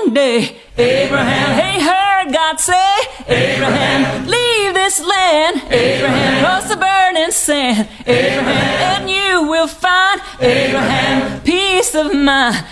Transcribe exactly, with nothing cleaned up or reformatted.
one day. Abraham, hey, heard God say, Abraham, leave this land. Abraham, cross the burning sand. Abraham, and you will find, Abraham, peace of mind.